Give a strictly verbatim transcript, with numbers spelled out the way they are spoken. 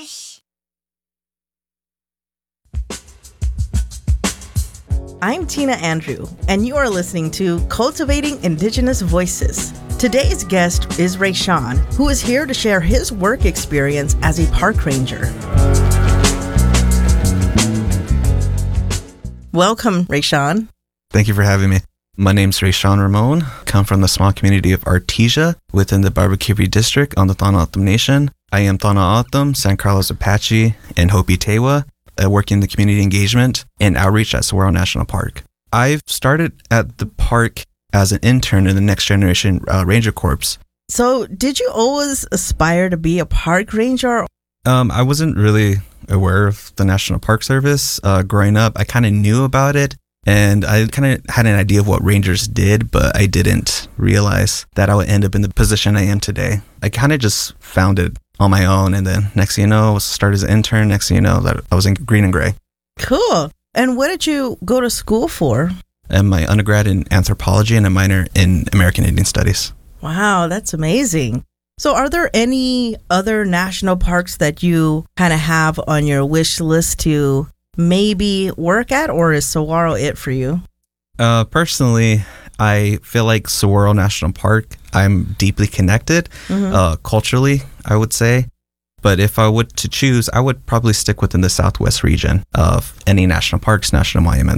Fresh. I'm Tina Andrew, and you are listening to Cultivating Indigenous Voices. Today's guest is Rayshawn, who is here to share his work experience as a park ranger. Welcome, Rayshawn. Thank you for having me. My name's Rayshawn Ramon. Come from the small community of Artesia within the Barbecuvi district on the Tohono O'odham Nation. I am Tohono O'odham, San Carlos Apache, and Hopi Tewa, uh, working the community engagement and outreach at Saguaro National Park. I've started at the park as an intern in the Next Generation uh, Ranger Corps. So, did you always aspire to be a park ranger? Um, I wasn't really aware of the National Park Service. Uh, growing up, I kind of knew about it, and I kind of had an idea of what rangers did, but I didn't realize that I would end up in the position I am today. I kind of just found it on my own, and then next thing you know, I started as an intern. Next thing you know, that I was in green and gray. Cool. And what did you go to school for? And my undergrad in anthropology and a minor in American Indian Studies. Wow, that's amazing. So are there any other national parks that you kind of have on your wish list to maybe work at, or is Saguaro it for you? Uh, personally, I feel like Saguaro National Park, I'm deeply connected, mm-hmm. uh, culturally, I would say. But if I would to choose, I would probably stick within the Southwest region of any national parks, national monuments.